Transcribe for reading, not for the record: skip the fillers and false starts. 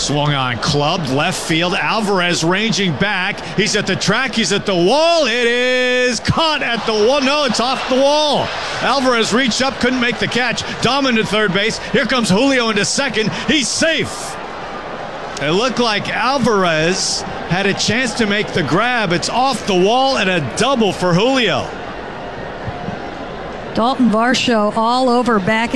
Swung on, clubbed, left field. Alvarez ranging back. He's at the track. He's at the wall. It is caught at the wall. No, it's off the wall. Alvarez reached up, couldn't make the catch. Dominant third base. Here comes Julio into second. He's safe. It looked like Alvarez had a chance to make the grab. It's off the wall and a double for Julio. Dalton Varsho all over back